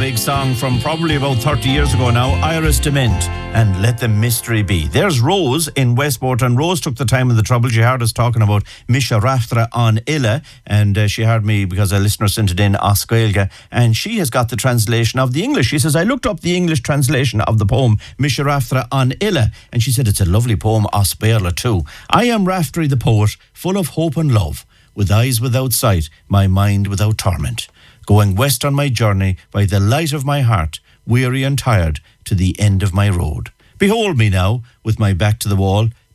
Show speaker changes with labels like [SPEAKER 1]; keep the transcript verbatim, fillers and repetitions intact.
[SPEAKER 1] big song from probably about thirty years ago now, Iris Dement and Let the Mystery Be. There's Rose in Westport, and Rose took the time and the trouble. She heard us talking about Misha Raftra on Illa, and uh, she heard me because a listener sent it in, Oscailga, and she has got the translation of the English. She says, I looked up the English translation of the poem Misha Raftra on Illa, and she said it's a lovely poem, Oscailga too. I am Raftry the poet, full of hope and love, with eyes without sight, my mind without torment, going west on my journey by the light of my heart, weary and tired, to the end of my road. Behold me now, with my back to the wall,